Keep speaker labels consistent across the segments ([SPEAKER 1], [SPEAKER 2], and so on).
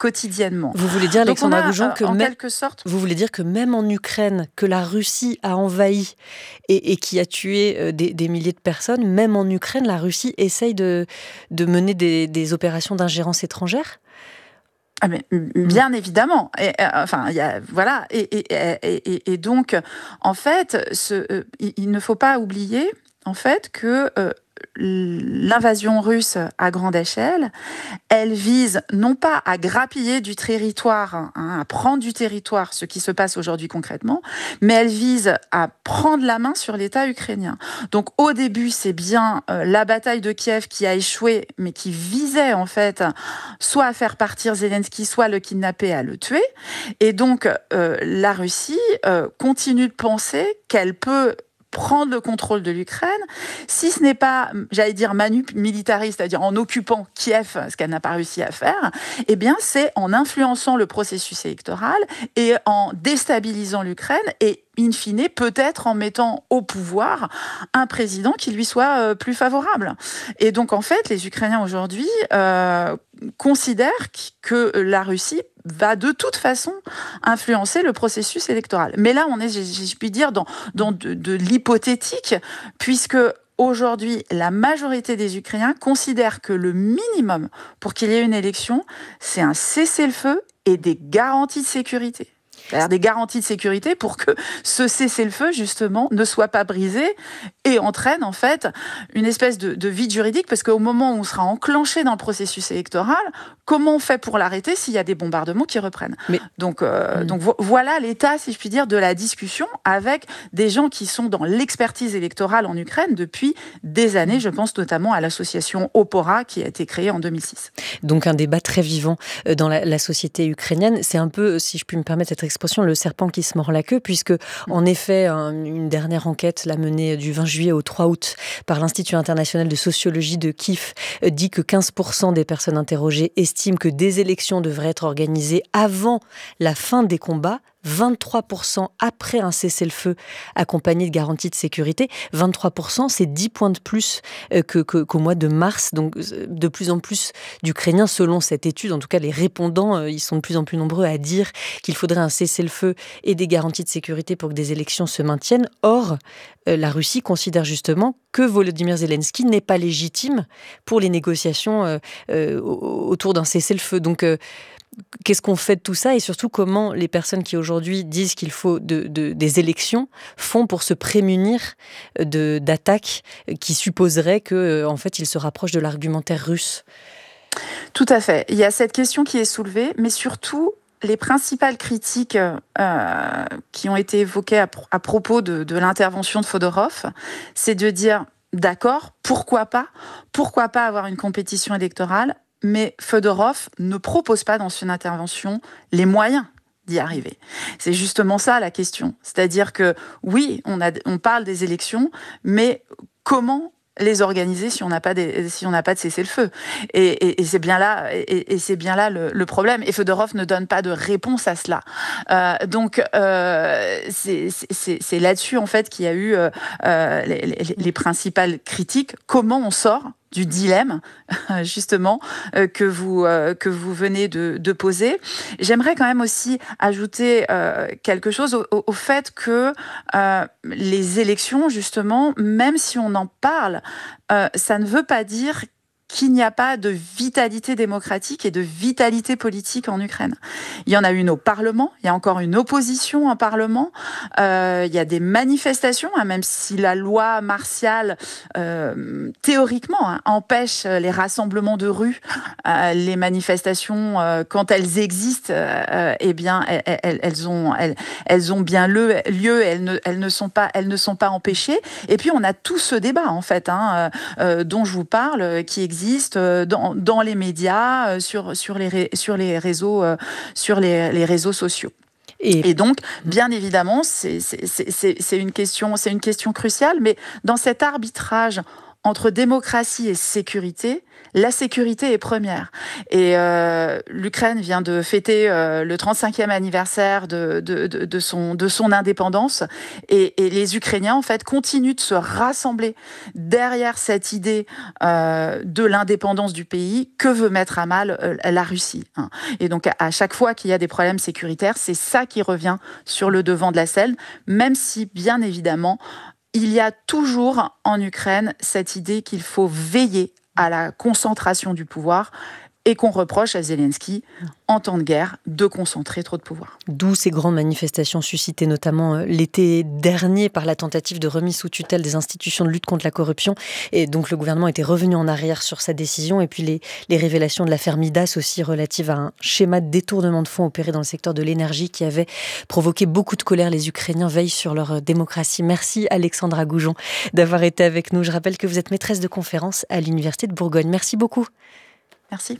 [SPEAKER 1] quotidiennement.
[SPEAKER 2] Vous voulez dire, Alexandra Goujon,
[SPEAKER 1] quelque sorte...
[SPEAKER 2] Vous voulez dire que même en Ukraine, que la Russie a envahi et qui a tué des milliers de personnes, même en Ukraine, la Russie essaye de mener des opérations d'ingérence étrangère ?
[SPEAKER 1] Ah mais, bien évidemment. Voilà. Et donc, en fait, il ne faut pas oublier, en fait, que l'invasion russe à grande échelle, elle vise non pas à grappiller du territoire, à prendre du territoire, ce qui se passe aujourd'hui concrètement, mais elle vise à prendre la main sur l'État ukrainien. Donc au début, c'est bien la bataille de Kiev qui a échoué, mais qui visait en fait soit à faire partir Zelensky, soit à le kidnapper, à le tuer. Et donc la Russie continue de penser qu'elle peut prendre le contrôle de l'Ukraine, si ce n'est pas, j'allais dire, militariste, c'est-à-dire en occupant Kiev, ce qu'elle n'a pas réussi à faire, eh bien, c'est en influençant le processus électoral et en déstabilisant l'Ukraine et in fine, peut-être en mettant au pouvoir un président qui lui soit plus favorable. Et donc, en fait, les Ukrainiens aujourd'hui considèrent que la Russie va de toute façon influencer le processus électoral. Mais là, on est, je puis dire, dans de l'hypothétique, puisque aujourd'hui, la majorité des Ukrainiens considèrent que le minimum pour qu'il y ait une élection, c'est un cessez-le-feu et des garanties de sécurité. C'est-à-dire des garanties de sécurité pour que ce cessez-le-feu, justement, ne soit pas brisé et entraîne, en fait, une espèce de vide juridique, parce qu'au moment où on sera enclenché dans le processus électoral, comment on fait pour l'arrêter s'il y a des bombardements qui reprennent ? Donc voilà l'état, si je puis dire, de la discussion avec des gens qui sont dans l'expertise électorale en Ukraine depuis des années. Je pense notamment à l'association Opora qui a été créée en 2006.
[SPEAKER 2] Donc un débat très vivant dans la société ukrainienne. C'est un peu, si je puis me permettre cette expression, le serpent qui se mord la queue, puisque en effet, une dernière enquête, la menée du 20 juillet au 3 août par l'Institut international de sociologie de Kiev, dit que 15% des personnes interrogées estiment que des élections devraient être organisées avant la fin des combats, 23% après un cessez-le-feu accompagné de garanties de sécurité. 23%, c'est 10 points de plus qu'au mois de mars. Donc, de plus en plus d'Ukrainiens, selon cette étude, en tout cas les répondants, ils sont de plus en plus nombreux à dire qu'il faudrait un cessez-le-feu et des garanties de sécurité pour que des élections se maintiennent. Or, la Russie considère justement que Volodymyr Zelensky n'est pas légitime pour les négociations autour d'un cessez-le-feu. Donc, qu'est-ce qu'on fait de tout ça et surtout comment les personnes qui aujourd'hui disent qu'il faut des élections font pour se prémunir d'attaques qui supposeraient qu'en fait ils se rapprochent de l'argumentaire russe ?
[SPEAKER 1] Tout à fait. Il y a cette question qui est soulevée, mais surtout les principales critiques qui ont été évoquées à propos de l'intervention de Fodorov, c'est de dire d'accord, pourquoi pas avoir une compétition électorale, mais Fodorov ne propose pas dans son intervention les moyens d'y arriver. C'est justement ça la question. C'est-à-dire que oui, on parle des élections, mais comment les organiser si on n'a pas de cessez-le-feu. Et c'est bien là, le problème. Et Fodorov ne donne pas de réponse à cela. Donc c'est là-dessus en fait qu'il y a eu les principales critiques. Comment on sort du dilemme, justement, que vous venez de poser. J'aimerais quand même aussi ajouter quelque chose au fait que les élections, justement, même si on en parle, ça ne veut pas dire qu'il n'y a pas de vitalité démocratique et de vitalité politique en Ukraine. Il y en a une au Parlement, il y a encore une opposition au Parlement, il y a des manifestations, même si la loi martiale, théoriquement, empêche les rassemblements de rue, les manifestations, quand elles existent, eh bien, elles ont bien lieu, elles ne sont pas empêchées. Et puis, on a tout ce débat, en fait, dont je vous parle, qui existe dans les médias, sur les réseaux sociaux. Et donc, bien évidemment, c'est une question cruciale, mais dans cet arbitrage entre démocratie et sécurité, La sécurité est première. Et l'Ukraine vient de fêter le 35e anniversaire de son indépendance. Et les Ukrainiens, en fait, continuent de se rassembler derrière cette idée de l'indépendance du pays que veut mettre à mal la Russie. Et donc, à chaque fois qu'il y a des problèmes sécuritaires, c'est ça qui revient sur le devant de la scène, même si, bien évidemment, il y a toujours en Ukraine cette idée qu'il faut veiller à la concentration du pouvoir et qu'on reproche à Zelensky, en temps de guerre, de concentrer trop de pouvoir.
[SPEAKER 2] D'où ces grandes manifestations suscitées notamment l'été dernier par la tentative de remise sous tutelle des institutions de lutte contre la corruption. Et donc le gouvernement était revenu en arrière sur sa décision. Et puis les révélations de l'affaire Midas aussi relatives à un schéma de détournement de fonds opéré dans le secteur de l'énergie qui avait provoqué beaucoup de colère. Les Ukrainiens veillent sur leur démocratie. Merci Alexandra Goujon d'avoir été avec nous. Je rappelle que vous êtes maîtresse de conférence à l'Université de Bourgogne. Merci beaucoup.
[SPEAKER 1] Merci.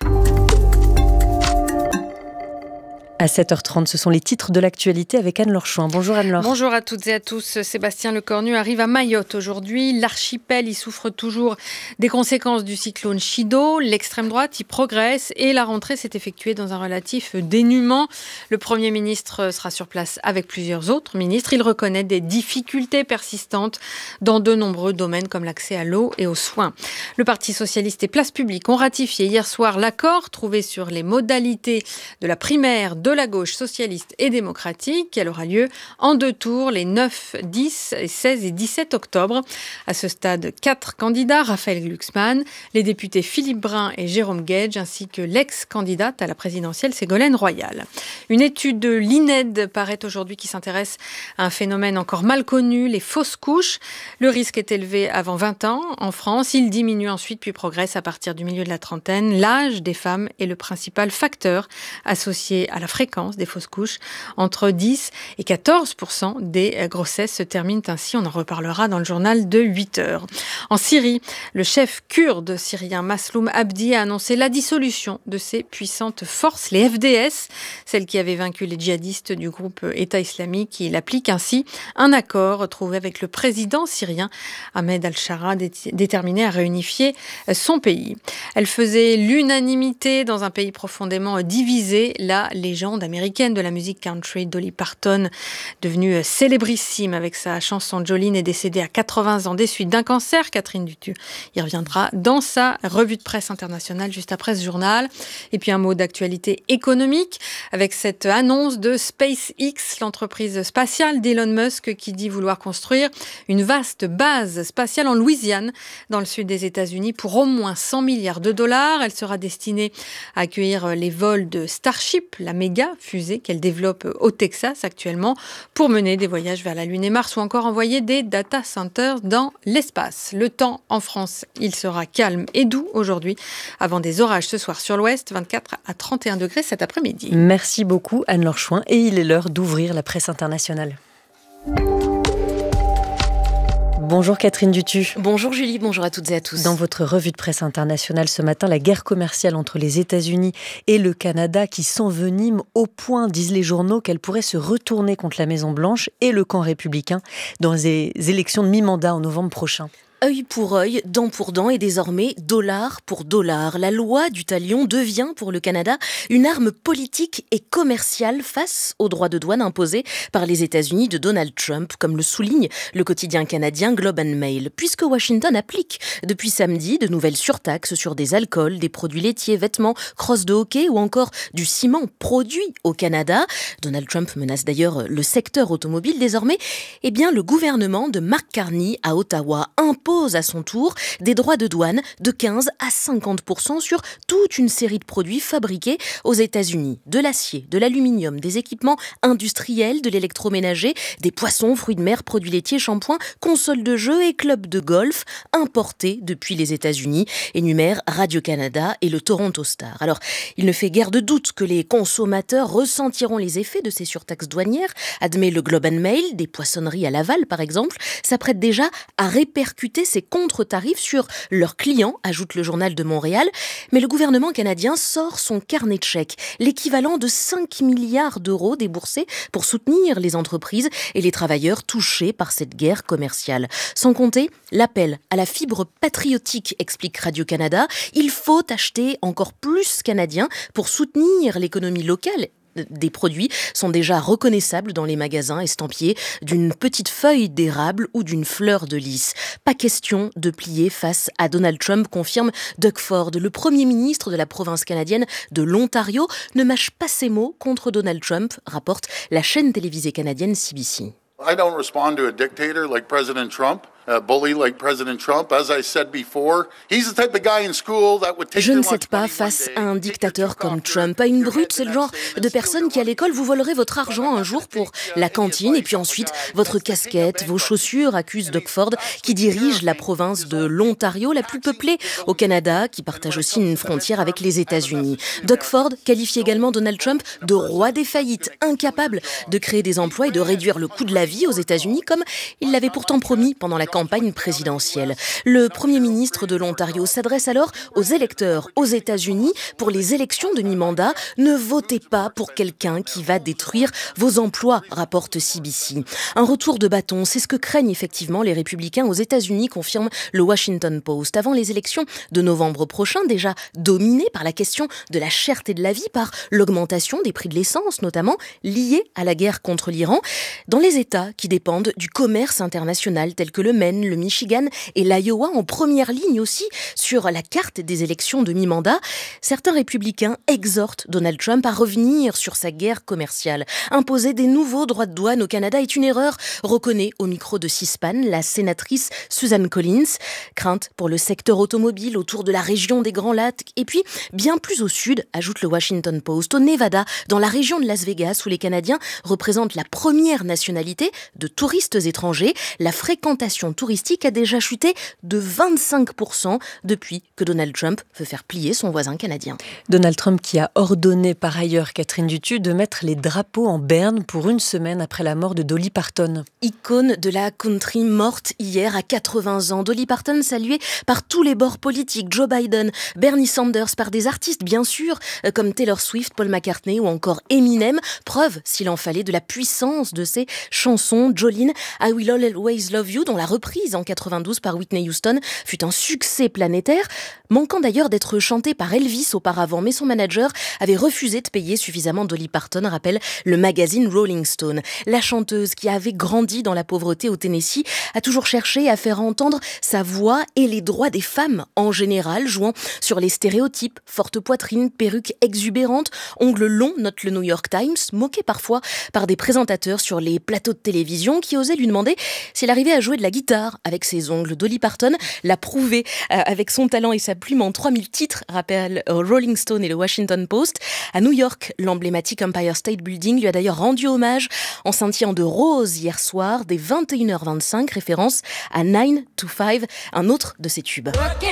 [SPEAKER 2] À 7h30, ce sont les titres de l'actualité avec Anne-Laure Chouin. Bonjour Anne-Laure.
[SPEAKER 3] Bonjour à toutes et à tous. Sébastien Lecornu arrive à Mayotte aujourd'hui. L'archipel y souffre toujours des conséquences du cyclone Chido. L'extrême droite y progresse et la rentrée s'est effectuée dans un relatif dénuement. Le Premier ministre sera sur place avec plusieurs autres ministres. Il reconnaît des difficultés persistantes dans de nombreux domaines comme l'accès à l'eau et aux soins. Le Parti socialiste et Place publique ont ratifié hier soir l'accord trouvé sur les modalités de la primaire de la gauche socialiste et démocratique. Elle aura lieu en 2 tours les 9, 10, 16 et 17 octobre. À ce stade, 4 candidats, Raphaël Glucksmann, les députés Philippe Brun et Jérôme Guedj, ainsi que l'ex-candidate à la présidentielle Ségolène Royal. Une étude de l'INED paraît aujourd'hui qui s'intéresse à un phénomène encore mal connu, les fausses couches. Le risque est élevé avant 20 ans en France. Il diminue ensuite puis progresse à partir du milieu de la trentaine. L'âge des femmes est le principal facteur associé à la fréquence des fausses couches. Entre 10 et 14% des grossesses se terminent ainsi. On en reparlera dans le journal de 8h. En Syrie, le chef kurde syrien Masloum Abdi a annoncé la dissolution de ses puissantes forces, les FDS, celles qui avaient vaincu les djihadistes du groupe État islamique. Il applique ainsi un accord trouvé avec le président syrien Ahmed al-Shara, déterminé à réunifier son pays. Elle faisait l'unanimité dans un pays profondément divisé. La légende américaine de la musique country, Dolly Parton, devenue célébrissime avec sa chanson Jolene, est décédée à 80 ans des suites d'un cancer. Catherine Dutu y reviendra dans sa revue de presse internationale juste après ce journal. Et puis un mot d'actualité économique avec cette annonce de SpaceX, l'entreprise spatiale d'Elon Musk, qui dit vouloir construire une vaste base spatiale en Louisiane, dans le sud des États-Unis, pour au moins 100 milliards de dollars. Elle sera destinée à accueillir les vols de Starship, la méga fusée qu'elle développe au Texas actuellement, pour mener des voyages vers la Lune et Mars ou encore envoyer des data centers dans l'espace. Le temps en France, il sera calme et doux aujourd'hui, avant des orages ce soir sur l'ouest, 24 à 31 degrés cet après-midi.
[SPEAKER 2] Merci beaucoup Anne-Laure Chouin et il est l'heure d'ouvrir la presse internationale. Bonjour Catherine Dutu.
[SPEAKER 4] Bonjour Julie, bonjour à toutes et à tous.
[SPEAKER 2] Dans votre revue de presse internationale ce matin, la guerre commerciale entre les États-Unis et le Canada qui s'envenime au point, disent les journaux, qu'elle pourrait se retourner contre la Maison-Blanche et le camp républicain dans les élections de mi-mandat en novembre prochain.
[SPEAKER 4] Œil pour œil, dent pour dent et désormais dollar pour dollar. La loi du talion devient pour le Canada une arme politique et commerciale face aux droits de douane imposés par les États-Unis de Donald Trump, comme le souligne le quotidien canadien Globe and Mail, puisque Washington applique depuis samedi de nouvelles surtaxes sur des alcools, des produits laitiers, vêtements, crosses de hockey ou encore du ciment produit au Canada. Donald Trump menace d'ailleurs le secteur automobile désormais. Eh bien, le gouvernement de Mark Carney à Ottawa impose à son tour des droits de douane de 15 à 50% sur toute une série de produits fabriqués aux États-Unis. De l'acier, de l'aluminium, des équipements industriels, de l'électroménager, des poissons, fruits de mer, produits laitiers, shampoings, consoles de jeux et clubs de golf importés depuis les États-Unis, énumèrent Radio-Canada et le Toronto Star. Alors, il ne fait guère de doute que les consommateurs ressentiront les effets de ces surtaxes douanières, admet le Globe and Mail. Des poissonneries à Laval, par exemple, s'apprêtent déjà à répercuter limiter ces contre-tarifs sur leurs clients, ajoute le Journal de Montréal. Mais le gouvernement canadien sort son carnet de chèques, l'équivalent de 5 milliards d'euros déboursés pour soutenir les entreprises et les travailleurs touchés par cette guerre commerciale. Sans compter l'appel à la fibre patriotique, explique Radio-Canada. Il faut acheter encore plus canadien pour soutenir l'économie locale. Des produits sont déjà reconnaissables dans les magasins estampillés d'une petite feuille d'érable ou d'une fleur de lys. Pas question de plier face à Donald Trump, confirme Doug Ford. Le premier ministre de la province canadienne de l'Ontario ne mâche pas ses mots contre Donald Trump, rapporte la chaîne télévisée canadienne CBC.
[SPEAKER 5] I don't respond to a dictator like President Trump. A bully like President Trump. As I said before, he's the type of guy in school that would take
[SPEAKER 4] Je ne cède pas face à un dictateur comme Trump. À une brute, c'est le genre de personne qui à l'école vous volerait votre argent un jour pour la cantine et puis ensuite votre casquette, vos chaussures, accuse Doug Ford, qui dirige la province de l'Ontario, la plus peuplée au Canada, qui partage aussi une frontière avec les États-Unis. Doug Ford qualifie également Donald Trump de roi des faillites, incapable de créer des emplois et de réduire le coût de la vie aux États-Unis, comme il l'avait pourtant promis pendant la campagne présidentielle. Le premier ministre de l'Ontario s'adresse alors aux électeurs aux États-Unis pour les élections de mi-mandat. Ne votez pas pour quelqu'un qui va détruire vos emplois, rapporte CBC. Un retour de bâton, c'est ce que craignent effectivement les républicains aux États-Unis, confirme le Washington Post. Avant les élections de novembre prochain, déjà dominées par la question de la cherté de la vie, par l'augmentation des prix de l'essence, notamment liée à la guerre contre l'Iran, dans les États qui dépendent du commerce international tels que le Maine, le Michigan et l'Iowa, en première ligne aussi sur la carte des élections de mi-mandat, certains républicains exhortent Donald Trump à revenir sur sa guerre commerciale. Imposer des nouveaux droits de douane au Canada est une erreur, reconnaît au micro de C-SPAN la sénatrice Susan Collins. Crainte pour le secteur automobile autour de la région des Grands Lacs et puis bien plus au sud, ajoute le Washington Post, au Nevada, dans la région de Las Vegas où les Canadiens représentent la première nationalité de touristes étrangers. La fréquentation touristique a déjà chuté de 25% depuis que Donald Trump veut faire plier son voisin canadien.
[SPEAKER 2] Donald Trump qui a ordonné par ailleurs, Catherine Dutu, de mettre les drapeaux en berne pour une semaine après la mort de Dolly Parton.
[SPEAKER 4] Icône de la country morte hier à 80 ans. Dolly Parton saluée par tous les bords politiques. Joe Biden, Bernie Sanders, par des artistes bien sûr, comme Taylor Swift, Paul McCartney ou encore Eminem. Preuve, s'il en fallait, de la puissance de ses chansons. Jolene, I Will Always Love You, dont la reprise en 92 par Whitney Houston fut un succès planétaire, manquant d'ailleurs d'être chantée par Elvis auparavant, mais son manager avait refusé de payer suffisamment Dolly Parton, rappelle le magazine Rolling Stone. La chanteuse, qui avait grandi dans la pauvreté au Tennessee, a toujours cherché à faire entendre sa voix et les droits des femmes en général, jouant sur les stéréotypes, forte poitrine, perruque exubérante, ongles longs, note le New York Times, moquée parfois par des présentateurs sur les plateaux de télévision qui osaient lui demander s'il arrivait à jouer de la guitare avec ses ongles. Dolly Parton l'a prouvé avec son talent et sa plume en 3000 titres, rappellent Rolling Stone et le Washington Post. À New York, l'emblématique Empire State Building lui a d'ailleurs rendu hommage en scintillant de rose hier soir dès 21h25, référence à 9 to 5, un autre de ses tubes.